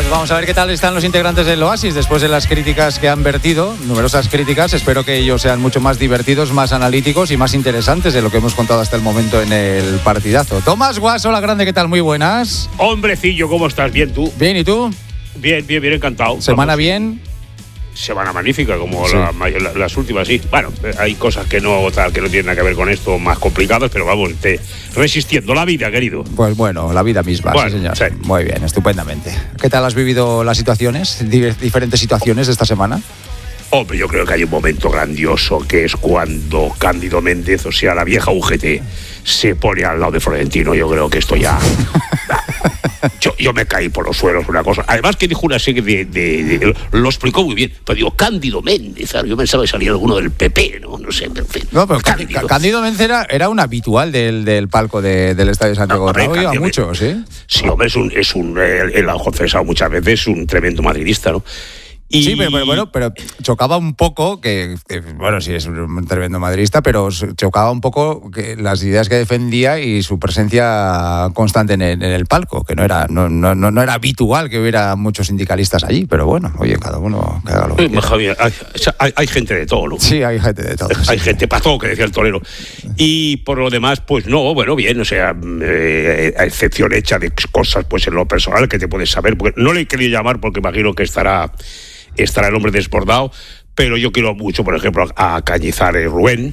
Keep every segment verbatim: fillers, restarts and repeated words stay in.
Vamos a ver qué tal están los integrantes del Oasis después de las críticas que han vertido, numerosas críticas. Espero que ellos sean mucho más divertidos, más analíticos y más interesantes de lo que hemos contado hasta el momento en el partidazo. Tomás Guas, hola grande, ¿qué tal? Muy buenas. Hombrecillo, ¿cómo estás? ¿Bien tú? Bien, ¿y tú? Bien, bien, bien, encantado. ¿Semana Vamos. bien? Semana magnífica, como Sí. la, la, las últimas, sí. Bueno, hay cosas que no, tal, que no tienen nada que ver con esto, más complicadas, pero vamos, te, resistiendo la vida, querido. Pues bueno, la vida misma, Bueno, sí señor. sí. Muy bien, estupendamente. ¿Qué tal has vivido las situaciones, Di- diferentes situaciones de esta semana? Hombre, yo creo que hay un momento grandioso que es cuando Cándido Méndez, o sea, la vieja U G T, se pone al lado de Florentino. Yo creo que esto ya... Yo, yo me caí por los suelos, una cosa. Además que dijo una serie de, de, de... Lo explicó muy bien. Pero digo, Cándido Méndez, claro, yo pensaba que salía alguno del P P, ¿no? No sé, en fin. No, pero Cándido. Cándido Méndez era, era un habitual del, del palco de, del Estadio Santiago No, hombre, Bernabéu, iba Cándido mucho, ¿sí? Sí, hombre, es un... Es un él, él lo ha confesado muchas veces, es un tremendo madridista, ¿no? Y... Sí, pero, pero bueno, pero chocaba un poco que, que, bueno, sí es un tremendo madridista, pero chocaba un poco que las ideas que defendía y su presencia constante en el, en el palco, que no era no, no, no era habitual que hubiera muchos sindicalistas allí, pero bueno, oye, cada uno que haga lo que quiera. Javier, hay, hay, hay gente de todo, ¿no? Sí, hay gente de todo. Hay sí. gente para todo, que decía el torero. Y por lo demás, pues no, bueno, bien, o sea, eh, a excepción hecha de cosas, pues en lo personal que te puedes saber, porque no le he querido llamar porque imagino que estará... estará el hombre desbordado, pero yo quiero mucho, por ejemplo, a, a Cañizares Rubén,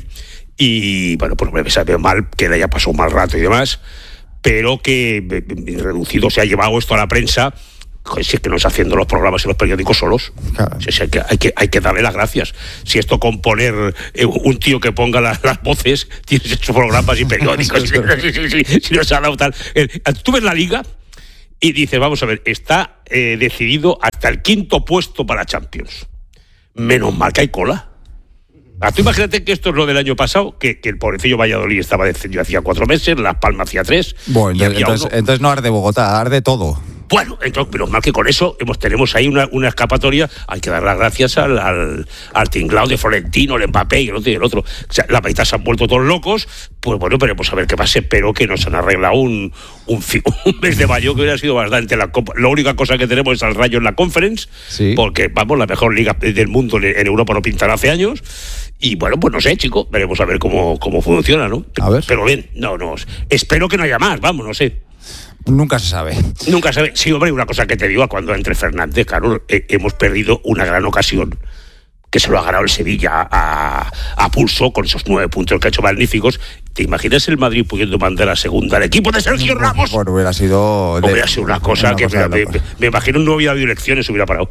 y bueno, pues me sabe mal que le haya pasado un mal rato y demás, pero que eh, reducido se ha llevado esto a la prensa. Joder, si es que no está haciendo los programas y los periódicos solos. Claro. Si es que hay, que hay que darle las gracias. Si esto con poner eh, un tío que ponga la, las voces, tienes hecho programas y periódicos. si, si, si, si, si no se ha dado tal. Eh, tú ves la Liga y dices, vamos a ver, está eh, decidido hasta el quinto puesto para Champions. Menos mal que hay cola. Ah, tú imagínate que esto es lo del año pasado, que, que el pobrecillo Valladolid estaba descendido hacía cuatro meses, Las Palmas hacía tres. Bueno, y había entonces, uno. entonces no arde Bogotá, arde todo. Bueno, entonces, menos mal que con eso hemos, tenemos ahí una, una escapatoria. Hay que dar las gracias al, al, al tinglao de Florentino, el Mbappé y el otro y el otro. O sea, la mitad se han vuelto todos locos. Pues bueno, veremos a ver qué pasa. Espero que nos han arreglado un, un, un mes de mayo que hubiera sido bastante la Copa. La única cosa que tenemos es al Rayo en la Conference, Sí. porque, vamos, la mejor liga del mundo en Europa no pintará hace años. Y bueno, pues no sé, chicos, veremos a ver cómo, cómo funciona, ¿no? A ver. Pero bien, no, no. Espero que no haya más, vamos, no sé. Nunca se sabe. Nunca sabe. Sí, hombre, una cosa que te digo, cuando entre Fernández, claro, eh, hemos perdido una gran ocasión que se lo ha ganado el Sevilla a, a pulso con esos nueve puntos que ha hecho magníficos. ¿Te imaginas el Madrid pudiendo mandar a segunda al equipo de Sergio Ramos? Bueno, hubiera sido... de- Hubiera sido una cosa una que cosa de me, locos. me, me imagino no hubiera habido elecciones, hubiera parado.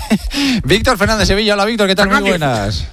Víctor Fernández Sevilla, hola Víctor, ¿qué tal? Muy Fernández. buenas.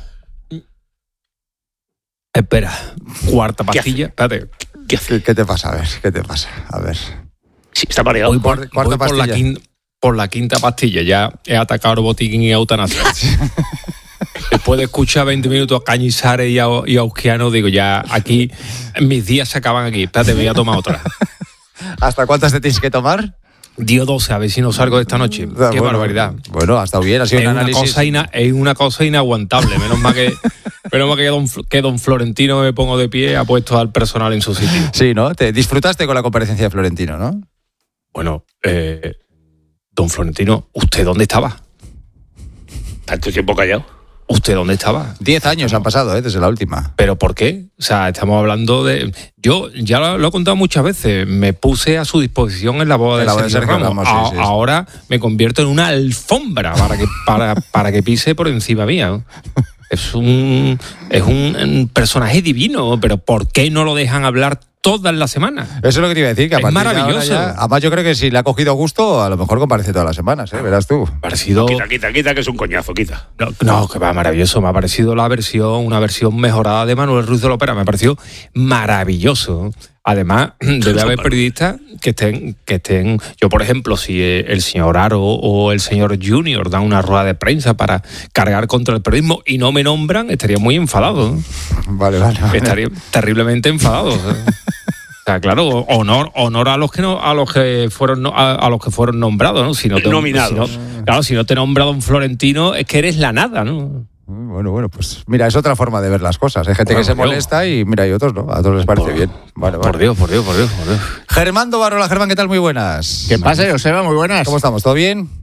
Espera, cuarta ¿Qué pastilla. Espérate. ¿Qué hace? ¿Qué, qué te pasa? A ver, ¿qué te pasa? A ver. Sí, está mareado. Voy por, Cuarta voy por la pastilla. quinta, por la quinta pastilla. Ya he atacado botiquín y eutanasia. Después de escuchar veinte minutos a Cañizares y a, y a Euskiano, digo, ya aquí, mis días se acaban aquí. Espérate, me voy a tomar otra. ¿Hasta cuántas te tienes que tomar? Dio doce, a ver si no salgo de esta noche. Ah, Qué bueno, barbaridad. Bueno, ha estado bien, ha sido Es un una, análisis. cosa ina- es una cosa inaguantable. Menos mal que, menos mal que, don, que don Florentino, me pongo de pie, ha puesto al personal en su sitio. Sí, ¿no? Te disfrutaste con la comparecencia de Florentino, ¿no? Bueno, eh, don Florentino, ¿usted dónde estaba? Tanto tiempo callado. ¿Usted dónde estaba? Diez años han pasado, ¿eh? Desde la última. ¿Pero por qué? O sea, estamos hablando de... Yo ya lo, lo he contado muchas veces, me puse a su disposición en la boda En de la boda de Sergio Sergio Ramos. Ramos, sí, A- sí, sí. Ahora me convierto en una alfombra para que, para, para que pise por encima mía, ¿no? Es un, es un, un personaje divino, pero ¿por qué no lo dejan hablar todas las semanas? Eso es lo que te iba a decir, que a Es partir de ahora maravilloso. ya- además, yo creo que si le ha cogido gusto, a lo mejor comparece todas las semanas, ¿eh? Verás tú. Me ha parecido... Quita, quita, quita, que es un coñazo, quita. No, no, que va maravilloso. Me ha parecido la versión, una versión mejorada de Manuel Ruiz de la Ópera. Me ha parecido maravilloso. Además, debe haber periodistas que estén, que estén. Yo, por ejemplo, si el señor Aro o el señor Junior dan una rueda de prensa para cargar contra el periodismo y no me nombran, estaría muy enfadado. Vale, vale. vale. Estaría terriblemente enfadado. O sea, claro, honor, honor a los que no, a los que fueron no- a, a los que fueron nombrados, ¿no? Si no te, Nominados. si no- claro, si no te nombra don Florentino, es que eres la nada, ¿no? Bueno, bueno, pues mira, es otra forma de ver las cosas. Hay gente Bueno, que se Dios. molesta y mira, hay otros no. A otros les parece Por- bien. Vale, Por vale. Dios, por Dios, por Dios, por Dios. Germán Dovarola, Germán, ¿qué tal? Muy buenas. ¿Qué pasa, Joseba? Muy buenas. ¿Cómo estamos? ¿Todo bien?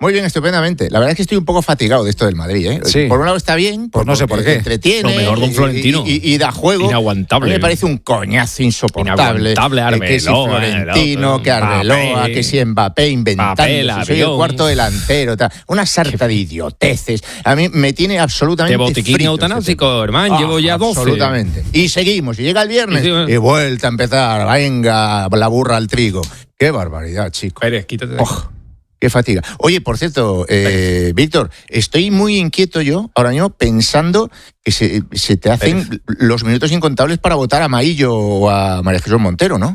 Muy bien, estupendamente. La verdad es que estoy un poco fatigado de esto del Madrid, ¿eh? Sí. Por un lado está bien, pues no sé por qué. Entretiene, lo mejor con Florentino. Y, y, y da juego. Inaguantable. A mí me parece un coñazo insoportable. Inaguantable, Arbeloa, que si Florentino, el que Arbeloa, Mbappé, que si Mbappé inventando, Papel, si soy el avión. cuarto delantero, tal. Una sarta de idioteces. A mí me tiene absolutamente De botiquín frito eutanásico, ese tema. hermano, llevo ya doce. Absolutamente. Y seguimos, y llega el viernes, Sí, sí, y vuelta a empezar, venga, la burra al trigo. Qué barbaridad, chico. Pérez, quítate de aquí. Oh, qué fatiga. Oye, por cierto, eh, Víctor, estoy muy inquieto yo ahora mismo pensando que se, se te hacen Pérez. los minutos incontables para votar a Maillo o a María Jesús Montero, ¿no?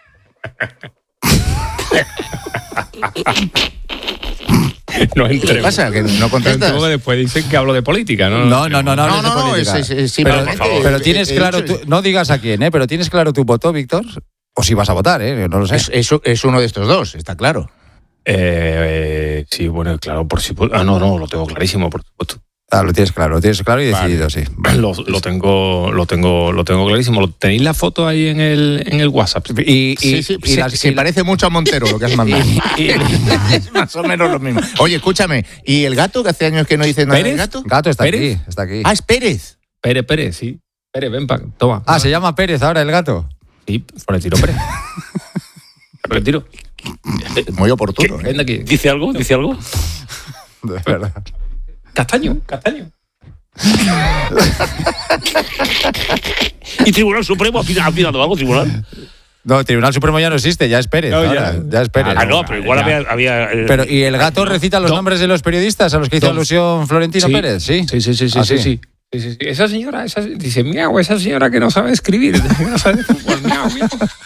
No ¿Qué entremos. pasa? ¿Que no No contestas? entremos, que después dicen que hablo de política, ¿no? No, no, no, no, No, hables de no, no, política. es- es- es pero, simplemente- pero tienes he claro, dicho- tu- no digas a quién, ¿eh? Pero tienes claro tu voto, Víctor. O si vas a votar, ¿eh? No lo sé. Es, es, es uno de estos dos, está claro. Eh, eh, sí, bueno, claro, por si... Ah, no, no, lo tengo clarísimo, por supuesto. Ah, lo tienes claro, lo tienes claro y decidido, sí. Lo, lo tengo, lo tengo, lo tengo clarísimo. ¿Lo- ¿Tenéis la foto ahí en el, en el WhatsApp? Y, y, Sí, sí, y se, las- se y- parece mucho a Montero lo que has mandado. Es más o menos lo mismo. Oye, escúchame, ¿y el gato? Que hace años que no dice nada del ¿Pérez? gato. Gato está ¿Pérez? aquí, está aquí. Ah, es Pérez. Pérez, Pérez, sí. Pérez, ven, pa, toma. Ah, se llama Pérez ahora el gato. Sí, Florentino Pérez. Florentino, Muy oportuno. ¿eh? ven de aquí. ¿Dice algo? ¿Dice algo? De verdad. Castaño, castaño. ¿Y Tribunal Supremo ha opinado- ha opinado algo, Tribunal? No, el Tribunal Supremo ya no existe, ya es Pérez. No, ahora, ya. ya. es Pérez. Ah, no, pero igual ya. había... había eh, Pero, ¿y el gato recita los no. nombres de los periodistas a los que hizo Dos. alusión Florentino Sí. Pérez? Sí, Sí, sí, sí, sí, ¿Ah, sí, sí? sí. Sí, sí, sí. Esa señora, esa, dice, miau, esa señora que no sabe escribir, que no sabe de fútbol, miau, miau.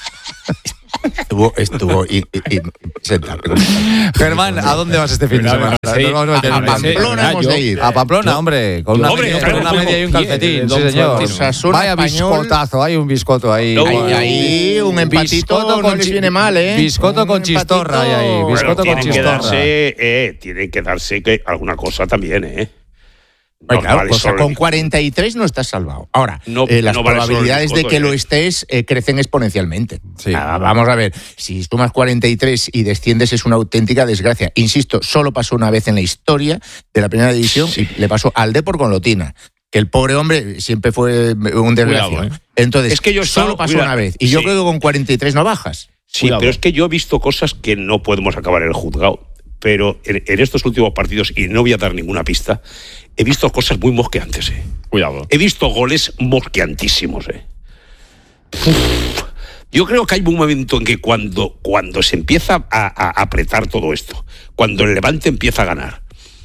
Estuvo, estuvo i- i- impresentable. Germán, ¿a dónde vas este fin de semana? Sí. Nos vamos a meter A en eso. Pamplona hemos de ir. A Pamplona, hombre, con una, Hombre, media, claro, con una como media y un quiere, calcetín, don sí señor. Florentino. Osasuna, Vaya Español. biscotazo, hay un biscoto ahí. No, Ahí, Bueno, ahí un empatito biscoto no con les chi- viene mal, ¿eh? biscoto con Un chistorra hay ahí, empatito- biscoto Bueno, con tienen que chistorra. darse, eh, tienen que darse que alguna cosa también, ¿eh? Bueno, claro, Normal, o sea, eso- con cuarenta y tres no estás salvado. Ahora, No- eh, las no vale solo el probabilidades de biscoto, que ¿eh? lo estés eh, crecen exponencialmente. Sí. Ah, vamos a ver, si sumas cuarenta y tres y desciendes es una auténtica desgracia. Insisto, solo pasó una vez en la historia de la primera división y le pasó al Depor con Lotina. Que el pobre hombre siempre fue un desgraciado. Cuidado, ¿eh? Entonces, Es que yo he solo estado- pasó mira, una vez. Y yo sí. creo que con cuarenta y tres no bajas. Sí, Cuidado. pero es que yo he visto cosas que no podemos acabar en el juzgado. Pero en, en estos últimos partidos, y no voy a dar ninguna pista, he visto cosas muy mosqueantes, ¿eh? Cuidado. He visto goles mosqueantísimos, ¿eh? Uf. Yo creo que hay un momento en que cuando, cuando se empieza a, a apretar todo esto, cuando el Levante empieza a ganar,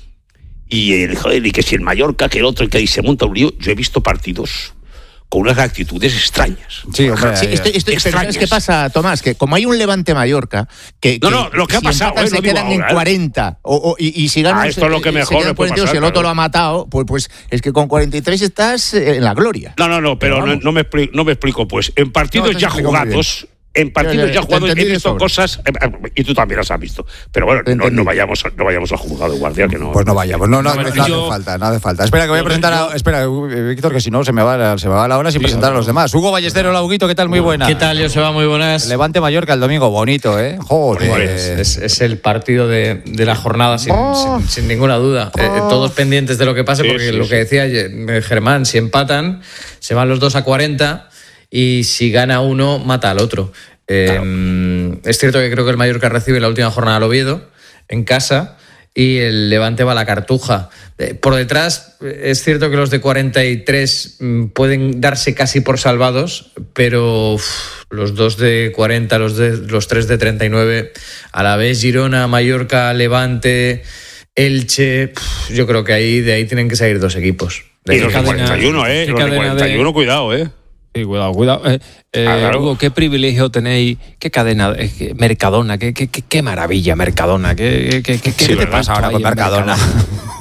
y el joder, y que si el Mallorca, que el otro, y que ahí se monta un lío, yo he visto partidos con unas actitudes extrañas. Sí, hombre. Sí, eh, estoy- estoy- pero extrañas. ¿sabes qué pasa, Tomás? Que como hay un Levante Mallorca, que, No, que no, lo que ha si pasado, empatan eh, se lo digo quedan en ahora, eh. cuarenta, o, o- y, y si ganan Ah, esto es lo que se- mejor se quedan le puede cuarenta y dos, pasar, si el otro claro. lo ha matado, pues, pues es que con cuarenta y tres estás eh, en la gloria. No, no, no, pero, Pero no, vamos. no me explico, no me explico, pues. En partidos No, te ya explico muy jugados, en partidos Ya, ya, ya te jugados he entendí de visto sobra. cosas, eh, eh, y tú también las has visto. Pero bueno, Te no, entendí. no vayamos, a- no vayamos al juzgado, guardia, que no. Pues no vayamos, no, no, no, No, no yo- hace falta, no hace falta. Espera, que voy a Yo- presentar a, yo- espera, eh, Víctor, que si no se me va, la- se me va la hora sin Sí, presentar a los demás. Hugo Ballestero, la Huguito, ¿qué tal? Muy buena. ¿Qué tal, Joseba? Muy buenas. Levante Mallorca el domingo, bonito, ¿eh? Joder. Es, es el partido de, de la jornada, sin, sin- sin ninguna duda. Eh, todos pendientes de lo que pase, Sí, porque sí, lo sí. que decía eh, Germán, si empatan, se van los dos a cuarenta y si gana uno, mata al otro. Eh, Es cierto que creo que el Mallorca recibe la última jornada al Oviedo, en casa, y el Levante va a la Cartuja. Eh, Por detrás, eh, es cierto que los de cuarenta y tres mm, pueden darse casi por salvados, pero uf, los dos de cuarenta, los, de, los tres de treinta y nueve, a la vez Girona, Mallorca, Levante, Elche, puf, yo creo que ahí de ahí tienen que salir dos equipos. De Y ahí. los de cadena- cuarenta y uno, ¿eh? qué Los de cadena de- cuarenta y uno, cuidado, ¿eh? Sí, cuidado, cuidado. Eh, eh, Ah, claro. Hugo, qué privilegio tenéis, qué cadena, eh, qué- Mercadona, qué, qué, qué, qué maravilla Mercadona, qué, qué, qué, qué ¿Qué te producto pasa ahora hay con en Mercadona?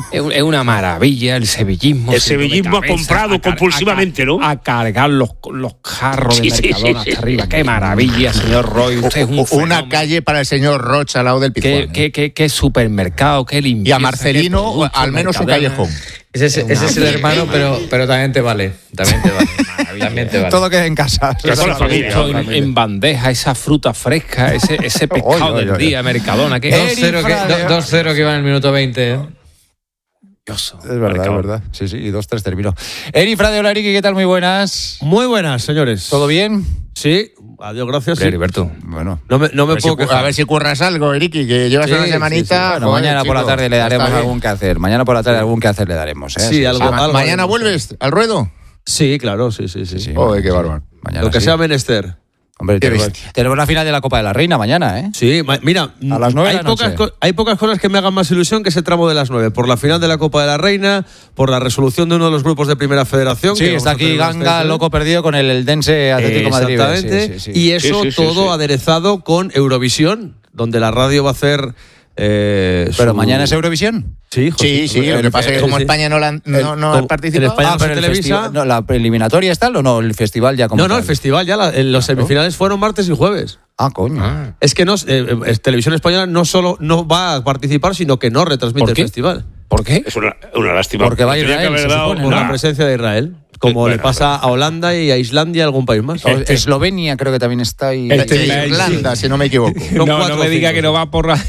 Es, es una maravilla el sevillismo. El sevillismo ha comprado a, compulsivamente, a, ¿no? A cargar los, los carros sí, de Mercadona sí, sí, hasta sí. arriba. Qué maravilla, señor Roy. Usted es un Una fenómeno. calle para el señor Rocha al lado del Pizjuán. Qué, qué, qué, qué supermercado, qué limpieza. Y a Marcelino, qué producto, al menos un Mercadona. callejón. Ese es, ese es el hermano, pero, pero también te vale. También te vale. También te vale. Todo queda en casa. Que con la familia, Esto con la en, familia. en bandeja, esa fruta fresca, ese, ese pescado Oy, oy, del oy. día, Mercadona. Qué dos Eri cero que, Frade. do- dos cero que iba en el minuto veinte. ¿eh? maravilloso. Es verdad, es verdad. Sí, sí, y dos tres terminó. Eri Frade, hola Eriki, ¿qué tal? Muy buenas. Muy buenas, señores. ¿Todo bien? Sí, adiós, gracias. sí. Heriberto. Bueno. No me, no me A ver, si, puedo cu- quejar. a ver si curras algo, Eriki, que llevas Sí, una sí, semanita. Bueno, joder, mañana por la chico, tarde le está daremos bien. algún que hacer. Mañana por la tarde algún que hacer le daremos. ¿eh? Sí, Así algo- que- Ma- algo ¿Mañana haremos, vuelves al ruedo? Sí, claro, sí, sí, sí. Sí, sí. Joder, qué bárbaro. Mañana Lo que sí. sea menester. Hombre, Qué tenemos, bestia. tenemos la final de la Copa de la Reina mañana, ¿eh? Sí, ma- mira, A las nueve de hay, la pocas, noche. co- hay pocas cosas que me hagan más ilusión que ese tramo de las nueve. Por la final de la Copa de la Reina, por la resolución de uno de los grupos de Primera Federación. Sí, que vamos está a aquí tener una Ganga, extensión. loco perdido con el Eldense Atlético de Madrid. Exactamente. Sí, sí, sí. Y eso Sí, sí, sí, todo sí. aderezado con Eurovisión, donde la radio va a hacer. eh, Pero su- mañana es Eurovisión. Sí, José. Sí, sí, lo que pasa es que como Sí. España no, la, no, no El- ha participado. el España- Ah, pero se el televisa. festival, no, ¿la eliminatoria está o no? El festival ya como No, no, tal. el festival ya, la- en los semifinales fueron martes y jueves. Ah, coño. Ah. Es que no, eh, eh, Televisión Española no solo no va a participar, sino que no retransmite ¿Por el qué? festival. ¿Por qué? Es una, una lástima. Porque va a Tenía que Israel, haber se dado supone, Por ¿no? la una- presencia de Israel, como Bueno, le pasa a Holanda y a Islandia y algún país más. O- Eslovenia creo que también está ahí. Este- Sí, Sí. Irlanda, si no me equivoco. Son No, cuatro no me o diga cinco, que no sí. va por la-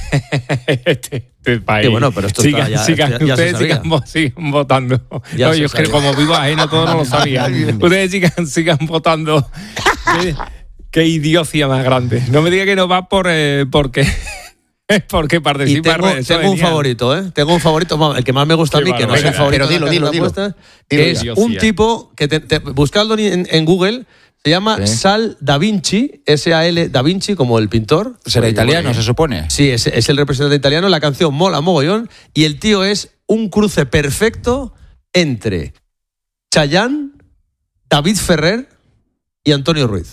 este, este país. Sí, bueno, pero esto está sigan, ya- sigan, esto ya- ya se ustedes sabía. sigan, vo- sigan votando. Ya No, se yo es que sabía. como vivo ajeno todo no lo sabía. Ustedes sigan, sigan votando. Qué, qué idiocia más grande. No me diga que no va por eh, porque porque Y participa. tengo, eso tengo un venía. favorito, ¿eh? Tengo un favorito, ma- el que más me gusta a Qué mí, que no es el barbaridad. favorito. Pero de dilo, la dilo, apuesta, dilo. que Dilo es ya. un tipo que te, te- buscadlo en, en Google, se llama Sí. Sal Da Vinci, S A L Da Vinci, como el pintor. Será italiano, se supone. Sí, es, es el representante italiano. La canción mola mogollón. Y el tío es un cruce perfecto entre Chayanne, David Ferrer y Antonio Ruiz.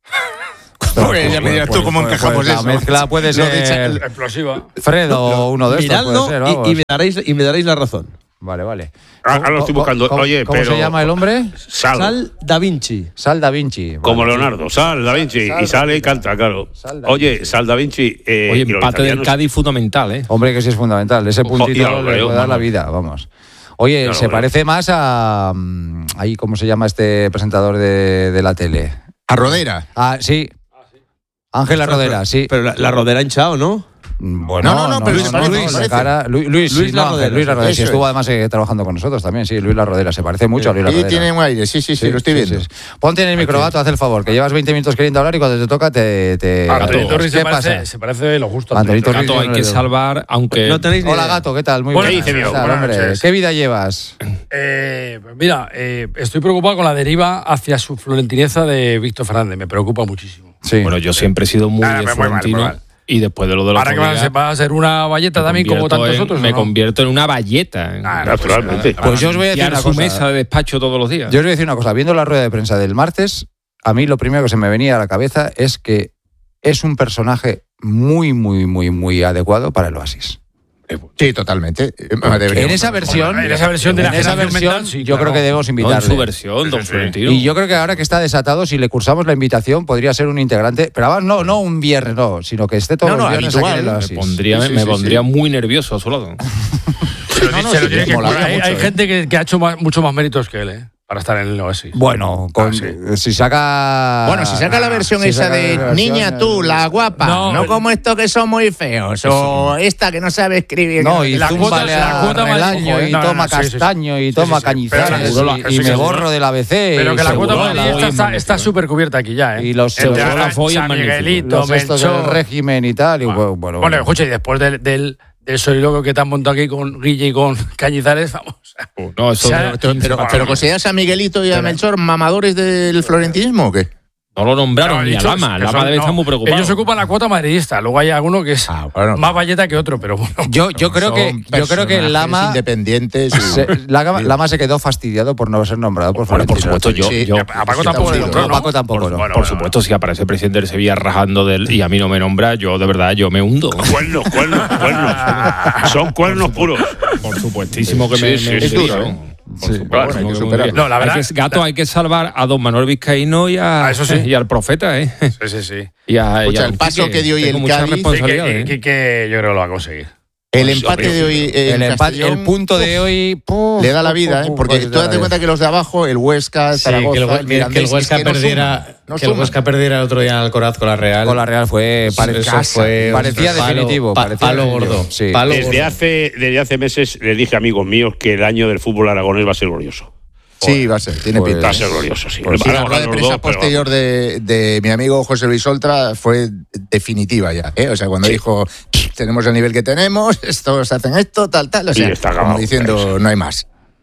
Pues ya me dirás tú cómo encajamos La eso. mezcla puede Lo de ser Explosiva. Fred o uno de estos. Miradlo puede ser, y- vamos. y, me daréis, y me daréis la razón. Vale, vale. Ah, ahora lo estoy ¿Cómo- buscando. cómo- Oye, ¿Cómo pero. se llama el hombre? Sal. Sal Da Vinci. Sal Da Vinci. Vale. Como Leonardo. Sal Da Vinci. Sal y sale Da y canta, claro. Sal Da Oye, Vinci. Sal Da Vinci. Eh, Oye, y los empate del italianos- Cádiz fundamental, ¿eh? Hombre, que sí es fundamental. Ese Ojo, puntito ya lo le creo, puede dar la vamos. vida, vamos. Oye, Ya lo se creo. parece más a. mm, Ahí, ¿cómo se llama este presentador de, de la tele? A Rodera. Ah, sí. Ángela Rodera, sí. Pero la, la rodera hinchado, ¿no? Bueno, No, no, no, pero no, se no, parece, no, se la parece. cara- Lu- Luis, Luis sí, La no, Ángel, Rodera, Luis La Rodera, sí, eso estuvo es. además eh, trabajando con nosotros también, sí, Luis La Rodera, se parece mucho a Luis La Y Rodera. tiene un aire, sí, sí, sí, lo estoy Sí, viendo. sí, sí. Ponte en el microgato, haz el favor, que llevas veinte minutos queriendo hablar y cuando te toca te... te Antonito Ruiz ¿Qué se pasa? parece, se parece lo justo. Antonito Antonito. Ruiz. Gato, hay que salvar, aunque. No tenéis ni Hola idea. gato, ¿qué tal? Muy Buenas buenas. noches, ¿Qué tal, buenas hombre? noches. ¿Qué vida llevas? Eh, pues mira, eh, estoy preocupado con la deriva hacia su florentineza de Víctor Fernández. Me preocupa muchísimo. Sí. Bueno, yo siempre he sido muy Ah, de muy mal, Florentino. muy mal. Y después de lo de los Ahora que va a ser- va a ser una valleta también como tantos otros. Me ¿o no? convierto en una valleta. ¿eh? Ah, Naturalmente. Para Pues yo os voy a decir limpiar una su cosa. mesa de despacho todos los días. Yo os voy a decir una cosa, viendo la rueda de prensa del martes, a mí lo primero que se me venía a la cabeza es que es un personaje muy, muy, muy, muy adecuado para el Oasis. Sí, totalmente. En esa versión, En esa versión de la en esa generación versión, mental, sí, yo claro. creo que debemos No, en invitarle. su versión, don Florentino. Y yo creo que ahora que está desatado, si le cursamos la invitación, podría ser un integrante, pero además no, no un viernes, no, sino que esté todos No, no, los viernes habitual, aquí en el me me Oasis. pondría, Sí, sí, me sí, pondría sí. muy nervioso a su lado. Se lo, No, no, se lo sí, tiene que molaría curar. Hay, mucho, hay ¿eh? gente que, que ha hecho más- mucho más méritos que él, ¿eh? Para estar en el Oasis. Bueno, con, Ah, sí. si saca... Bueno, si saca la versión si esa saca de la versión, niña tú, la guapa, No, no, el- como esto que son muy feos, o esta que no sabe escribir. No, que y la zúmbale cuota- la a cuota más- Relaño, y no, no, toma no, sí, sí, sí. castaño, y Sí, toma sí, sí. cañizares, Pero seguro la- y, eso y me seguro. borro del A B C. Pero y que la seguro cuota la madridista voy está, en está súper cubierta aquí ya, ¿eh? Y los Entre seguros la San folla en Miguelito, los estos del Melchor. régimen y tal. Y bueno, Bueno, bueno, escucha, y después del, del, del soliloquio que te han montado aquí con Guille y con Cañizares, vamos. No, eso O sea, de- Pero, pero, pero ¿consideras a Miguelito y a Melchor mamadores del florentinismo o qué? No lo nombraron No, he ni a dicho Lama. que Lama son- debe no, estar muy preocupado. Ellos ocupan la cuota madridista. Luego hay alguno que es Ah, bueno. más valleta que otro, pero bueno. Yo, yo creo Son que yo creo que personajes Lama independientes. y- se, Lama, Lama se quedó fastidiado por no ser nombrado por Bueno, por Florentino. supuesto, yo, Sí. yo- A Paco Sí, tampoco le sí, nombró, No, ¿no? Paco tampoco, Por- no. bueno, por bueno, supuesto, si aparece el presidente del Sevilla rajando de él y a mí no me nombra, yo de verdad, yo me hundo. Cuernos, cuernos, cuernos. Son cuernos puros. Por supuestísimo que me, Sí, sí, me sí, hundiría, sí. ¿no? Por Sí, supuesto, bueno, hay que me superarlo. hundiría. No, la verdad- Hay que- gato, hay que salvar a don Manuel Vizcaíno y, a, Ah, eso sí. y al profeta, ¿eh? Sí, sí, sí. Y a, y Escucha, a el un paso Quique. que dio hoy Tengo el mucha Cádiz- responsabilidad, Quique, ¿eh? Quique, yo creo que lo va a conseguir. El Pues, empate hombre, de hoy. en El, empate, Castellón, el punto de hoy puf, le da la puf, vida, puf, ¿eh? Porque pues, tú date da- cuenta que los de abajo, el Huesca, el Sí, Zaragoza, que el, Hue- el que el Mirandés, Huesca es que no perdiera, suman, no que el suman. Huesca perdiera el otro día en Alcoraz con la Real. Con la Real fue pare- Eso casa, fue parecía palo- definitivo. pa- parecía palo definitivo. gordo. Sí. Palo Desde gordo. hace, desde hace meses les dije a amigos míos que el año del fútbol aragonés va a ser glorioso. Sí, va a ser, tiene Pues- pinta. Va a ser glorioso, sí. Pues sí, Van a la rueda ganar de los prensa dos, pero posterior de, de mi amigo José Luis Oltra fue definitiva ya, ¿eh? O sea, cuando Sí. dijo, tenemos el nivel que tenemos, estos hacen esto, tal, tal, o Sí, sea, está como acabado, diciendo, eso. no hay más.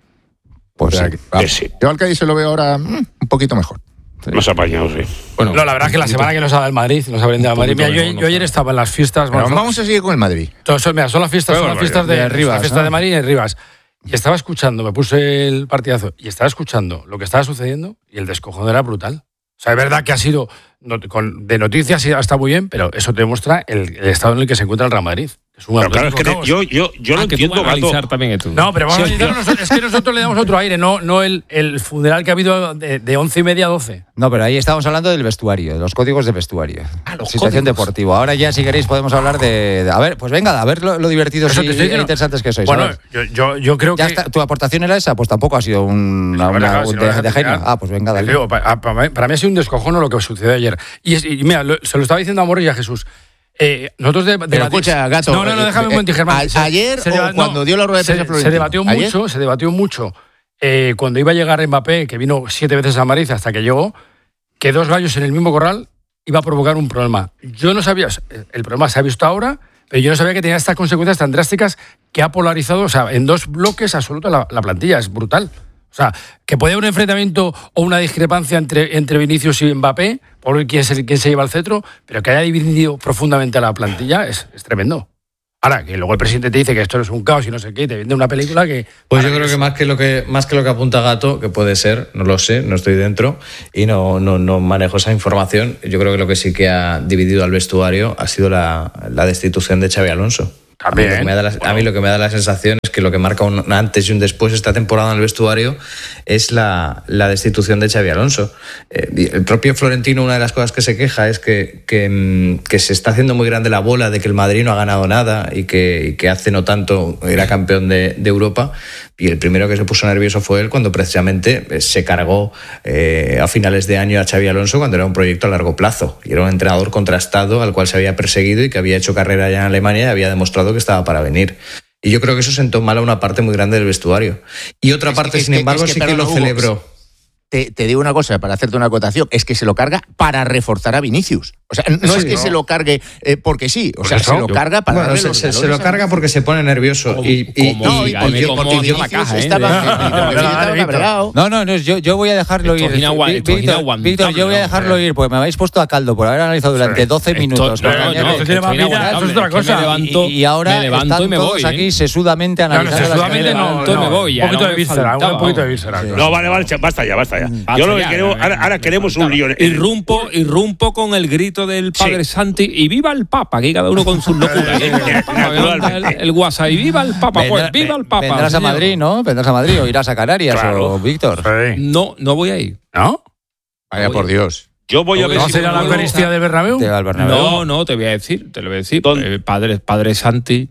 Pues O sea, sí. que, vamos, Sí. yo al Cádiz se lo veo ahora mm, un poquito mejor. más apañados, sí. Bueno, No, la verdad es que la semana que nos ha dado el Madrid, nos ha brindado el Madrid. Mira, poquito yo, mejor, yo ayer no. estaba en las fiestas. Pero bueno, vamos a seguir con el Madrid. Todo eso, mira, son las fiestas, son las fiestas de, de Rivas, la fiesta ¿no? de Marín en Rivas. Y estaba escuchando, me puse el partidazo y estaba escuchando lo que estaba sucediendo y el descojón era brutal. O sea, es verdad que ha sido, not- con- de noticias sí está muy bien, pero eso te demuestra el, el estado en el que se encuentra el Real Madrid. Es un Pero claro, es que auténtico ne- caos. yo, yo, yo lo ah, que tú entiendo, vas a Gato. analizar también esto. No, pero vamos Sí, a analizarlo yo- nosotros, es que nosotros le damos otro aire, no, no el, el funeral que ha habido de, de once y media a doce. No, pero ahí estábamos hablando del vestuario, de los códigos de vestuario. los Situación códigos. deportiva. Ahora ya, si queréis, podemos hablar de. de- a ver, pues venga, a ver lo, lo divertidos Eso y te estoy diciendo. e interesantes que sois. a Bueno, ver. yo, yo, yo creo Ya que... está, ¿tu aportación era esa? Pues tampoco ha sido un- una, Si no me una- dejas- si no me de, dejas de genio. terminar. Ah, pues venga, Te dale. digo, pa- para, mí, para mí ha sido un descojono lo que sucedió ayer. Y, es- y mira, lo- se lo estaba diciendo a Morris y a Jesús. Eh, nosotros de, Pero debatimos- escucha, Gato, No, no, no, eh, déjame un eh, momento, Germán. a- ayer o cuando dio la rueda de se- prensa Se Florentino. debatió ¿Ayer? mucho, se debatió mucho eh, cuando iba a llegar Mbappé, que vino siete veces a Madrid hasta que llegó, que dos gallos en el mismo corral iba a provocar un problema. Yo no sabía, el problema se ha visto ahora, pero yo no sabía que tenía estas consecuencias tan drásticas que ha polarizado, o sea, en dos bloques absolutos la, la plantilla. Es brutal. O sea, que puede haber un enfrentamiento o una discrepancia entre, entre Vinicius y Mbappé, por ver quién, es el, quién se lleva el cetro, pero que haya dividido profundamente a la plantilla es, es tremendo. Ahora, que luego el presidente te dice que esto no es un caos y no sé qué, y te vende una película que... Pues para yo creo que más que lo que más que lo que apunta Gato, que puede ser, no lo sé, no estoy dentro y no, no, no manejo esa información. Yo creo que lo que sí que ha dividido al vestuario ha sido la, la destitución de Xabi Alonso. A mí, También, lo que me da la, a mí lo que me da la sensación es que lo que marca un antes y un después esta temporada en el vestuario es la, la destitución de Xabi Alonso. Eh, y el propio Florentino, una de las cosas que se queja es que, que, mm, que se está haciendo muy grande la bola de que el Madrid no ha ganado nada y que, y que hace no tanto era campeón de, de Europa. Y el primero que se puso nervioso fue él cuando precisamente se cargó eh, a finales de año a Xabi Alonso cuando era un proyecto a largo plazo. Y era un entrenador contrastado al cual se había perseguido y que había hecho carrera ya en Alemania y había demostrado que estaba para venir. Y yo creo que eso sentó mal a una parte muy grande del vestuario. Y otra Es- parte, es sin que- embargo, es que, sí que perdona, lo Hugo, celebró. Te, te digo una cosa, para hacerte una acotación, es que se lo carga para reforzar a Vinicius. O sea, no Sí, es que no. se lo cargue eh, porque sí, o Por sea, eso, se lo yo- carga para Bueno, darle se, los se- se galones lo a- carga porque se pone nervioso. Y, y- como- No, y- y Dígame porque, cómo porque dio la Vinicius caja, ¿eh? estaba, No, porque no, Vinicius no, estaba Víctor. cabreado. No, no, no, yo, yo voy a dejarlo Esto ir. es inagua- Vi- esto es Víctor, inaguantable, Víctor, yo voy a dejarlo hombre. ir porque me habéis puesto a caldo por haber analizado durante Sí. doce Esto- minutos. no, con no, Daniel. no, esto tiene más esto es vida, inaguantable. eso es otra Es que me cosa. levanto- y, y ahora me levanto están y me todos voy, aquí ¿eh? sesudamente No, no, analizando las sexualmente carreras. no, levanto y no, me voy, ya un poquito no de me víscera, faltaba, un poquito de vamos. víscera. No, vale, vale, basta ya, basta ya. Basta Yo lo que ya, queremos, no, ahora, no, ahora no, queremos no, un lío. Irrumpo, irrumpo con el grito del Padre Sí. Santi y viva el Papa, aquí cada uno con sus locuras. ¿eh? Naturalmente. el, el WhatsApp y viva el Papa, pues Vendrá- viva el Papa. Vendrás a señor. Madrid, ¿no? Vendrás a Madrid o irás a Canarias Claro. o Víctor. Sí. No, no voy a ir. ¿No? Vaya por Dios. Yo voy a No ver ¿Vamos si a ir a la no, Eucaristía del Bernabéu? Te va al Bernabéu. No, no, te voy a decir, te lo voy a decir. ¿Dónde? Eh, padre, Padre Santi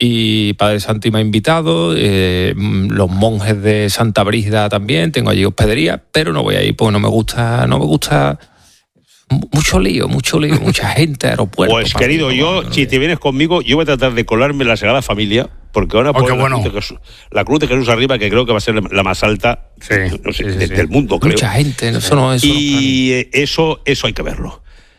y Padre Santi me ha invitado, eh, mm, los monjes de Santa Brígida también, tengo allí hospedería, pero no voy a ir porque no me gusta, no me gusta mu- mucho lío, mucho lío, mucha gente, aeropuerto. Pues para querido, mí, yo, no, no, si no. te vienes conmigo, yo voy a tratar de colarme en la Sagrada Familia, porque van a Oh, poner qué la, bueno. cruz de Jesús, la cruz de Jesús arriba, que creo que va a ser la más alta Sí, no sé, sí, sí, de- sí. del mundo, creo. Mucha gente, eso no eso no Y eh, eso, eso hay que verlo.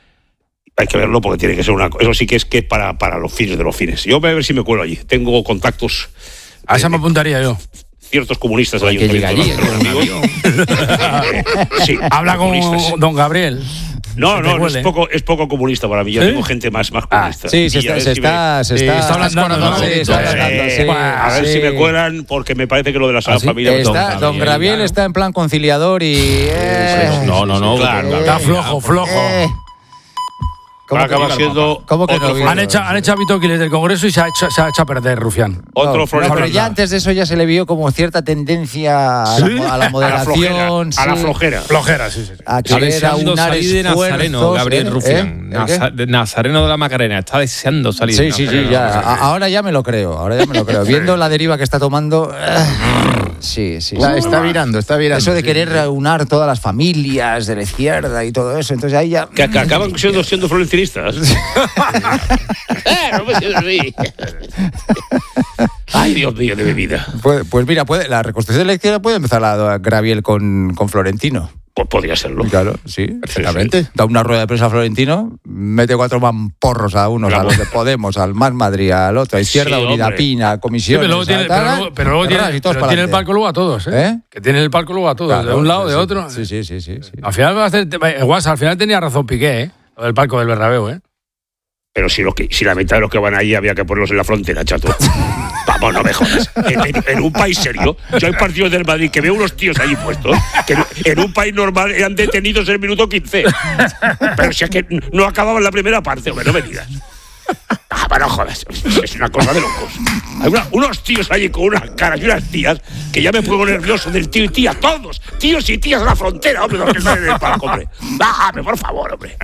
Hay que verlo porque tiene que ser una cosa. Eso sí que es que es para, para los fines de los fines. Yo voy a ver si me cuelo allí. Tengo contactos. A esa eh, me apuntaría yo. Ciertos comunistas del hay que llegar allí, ayuntamiento. con un avión. Sí, Habla con comunistas. don Gabriel. No, se te no, cuele. es poco, es poco comunista para mí. Yo ¿Sí? tengo gente más, más Ah, comunista. sí, se Y a está, ver se si me- está, se Sí, está, está ablandando, ¿no? Sí, está Eh, ablandando, sí. a ver sí. si me cuelan, porque me parece que lo de la Sagrada ¿Ah, sí? Familia... Está, Don don Graviel, Graviel claro. está en plan conciliador y... eh, No, no, no. claro, porque- Está flojo, flojo. eh. ¿Cómo que acaba viva el siendo Papa? ¿Cómo que otro no viva? Han hecho, han hecho a Vito Quiles del Congreso y se ha hecho, se ha hecho a perder, Rufián. Otro No, no, Florentino. pero ya antes de eso ya se le vio como cierta tendencia a, la, a la A la moderación. flojera. A la sí, flojera. Flojera, sí, sí. sí. a Está querer deseando aunar salir de Nazareno, esfuerzos, Gabriel ¿eh? Rufián. ¿Eh? ¿El qué? Naza- de Nazareno de la Macarena. Está deseando salir. Sí, de sí, sí, Nazareno. ya. A- ahora ya me lo creo, ahora ya me lo creo. Viendo la deriva que está tomando, eh, sí, sí. Está, sí. está virando, está virando. Eso de sí. querer aunar todas las familias de la izquierda y todo eso, entonces ahí ya... Que, que acaban siendo, siendo florentinistas. Eh, no me siento así. Ay, Dios mío, de mi vida. Pues, pues mira, puede, la reconstrucción de la izquierda puede empezar a Graviel con, con Florentino. Pues podría serlo. Claro, sí. Perfectamente. Da una rueda de prensa a Florentino, mete cuatro mamporros a unos, a los de Podemos, al Más Madrid, al otro, a Izquierda Sí, Unida, hombre. Pina, Sí, Comisiones... pero luego tiene, a tal, pero luego, pero luego cerradas tiene, y todos pero para tiene el adelante. palco luego a todos, ¿eh? ¿Eh? Que tiene el palco luego a todos, Claro, de un lado, de sí, otro. Sí, sí, sí, sí, sí. Al final va a hacer. eh, Guasa, al final tenía razón Piqué, ¿eh? Lo del palco del Bernabéu, ¿eh? Pero si, los que, si la mitad de los que van ahí había que ponerlos en la frontera, chato. Vamos, no me jodas. En, en- en un país serio, yo hay partidos del Madrid que veo unos tíos allí puestos que en, en un país normal eran detenidos en el minuto quince. Pero si es que no acababan la primera parte, hombre, no me digas. Ah, pero no jodas, es una cosa de locos. Hay una- unos tíos allí con unas caras y unas tías que ya me pongo nervioso del tío y tía, todos, tíos y tías a la frontera, hombre, los que salen del palco, hombre. Dame, por favor, hombre.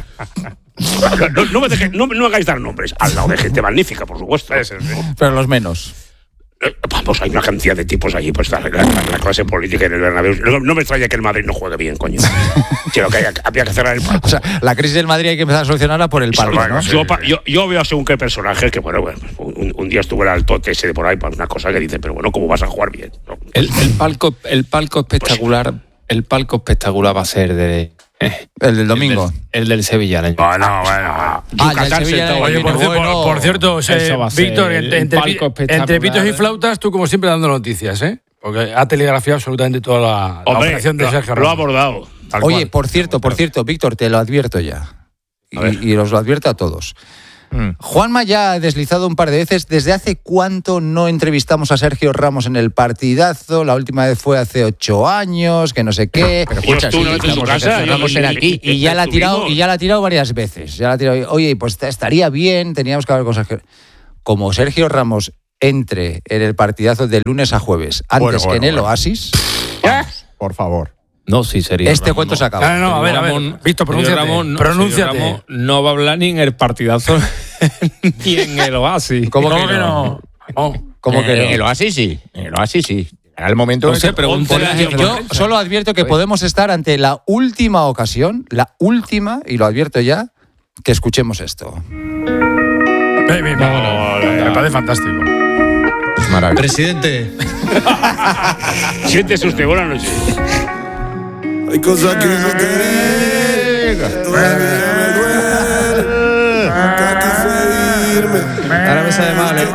No, no, no me deje- no, no hagáis dar nombres, al lado de gente magnífica, por supuesto. Pero los menos. Eh, Vamos, hay una cantidad de tipos allí, pues la, la- la clase política en el Bernabéu. No, no me extraña que el Madrid no juegue bien, coño. Quiero que haya, había que cerrar el palco. O sea, la crisis del Madrid hay que empezar a solucionarla por el palco, ¿no? yo, pa- yo, yo veo según qué personajes que, bueno, bueno un, un día estuvo el altote ese de por ahí para una cosa que dice, pero bueno, ¿cómo vas a jugar bien? No. El, el palco, el palco espectacular, el palco espectacular va a ser de. eh, El del domingo. El del, el del Sevilla el año. Bueno, bueno. Ah, ya el Yucatán Sevilla sentado ya ahí, Oye, por, viene cier- por- bueno. por cierto, Eso eh, va a ser Víctor, el entre, entre, palco pi- espectacular. entre pitos y flautas, tú como siempre dando noticias, ¿eh? Porque ha telegrafiado absolutamente toda la, la Hombre, operación de lo, Sergio lo ha Ramos. abordado. Tal Oye, cual. por cierto, por cierto, Víctor, te lo advierto ya. Y, y os lo advierto a todos. Mm. Juanma ya ha deslizado un par de veces. ¿Desde hace cuánto no entrevistamos a Sergio Ramos en el partidazo? La última vez fue hace ocho años, que no sé qué. Pero Yo escucha, estuve sí, una vez en su estamos- casa, yo- vamos a ir aquí. Y ya la ha tirado, estuvimos. y ya la ha tirado varias veces. Ya la ha tirado. Oye, pues estaría bien, teníamos que hablar con Sergio. Como Sergio Ramos entre en el partidazo de lunes a jueves, antes Bueno, que bueno, en el bueno. Oasis, Por favor. No, sí, sería. este cuento se acaba. No, no, no, a ver, a ver. Ramón- Víctor, Sergio pronúnciate. Ramón, no, Pronúnciate. Sergio Ramón no va a hablar ni en el partidazo ni en el Oasis. ¿Cómo ¿Cómo que que no? no? No. ¿Cómo que En no? el Oasis sí. En el Oasis sí. Era el momento. No en sé, que- pregúntale a Sergio Yo Ramón. solo advierto que podemos estar ante la última ocasión, la última, y lo advierto ya, que escuchemos esto. Ven, ven, ven. Me parece fantástico. Es maravilloso. Presidente, Siéntese usted, buenas noches. Hay cosas que no querer, todavía me duele. Nunca quise irme. ahora me sabe mal, ¿eh?